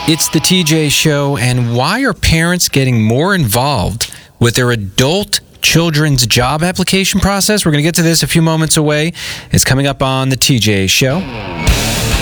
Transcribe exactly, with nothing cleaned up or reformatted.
It's the T J Show, and why are parents getting more involved with their adult children's job application process? We're going to get to this a few moments away. It's coming up on the T J Show.